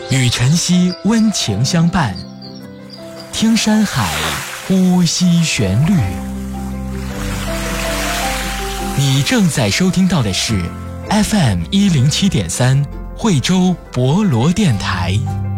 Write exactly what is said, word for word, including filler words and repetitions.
与晨曦温情相伴，听山海，呼吸旋律。你正在收听到的是 F M 一零七点三惠州博罗电台。